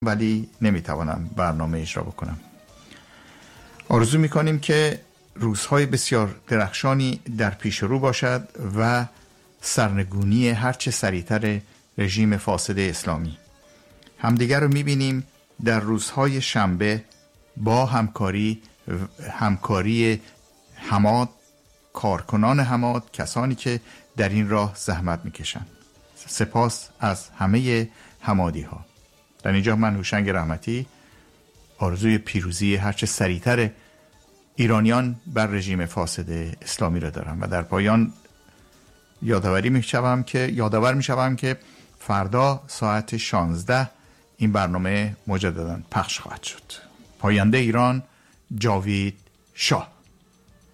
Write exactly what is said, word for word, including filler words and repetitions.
ولی نمیتوانم برنامه اجرا بکنم. آرزو میکنیم که روزهای بسیار درخشانی در پیش رو باشد و سرنگونی هرچه سریعتر رژیم فاسد اسلامی. همدیگر رو میبینیم در روزهای شنبه با همکاری همکاری حماد، کارکنان حماد، کسانی که در این راه زحمت میکشند. سپاس از همه حمادی ها. در اینجا من هوشنگ رحمتی آرزوی پیروزی هرچه سریعتر ایرانیان بر رژیم فاسد اسلامی را دارم و در پایان یادآوری میشوم که یادآور میشوم که فردا ساعت شانزده این برنامه مجددا پخش خواهد شد. پاینده ایران، جاوید شاه.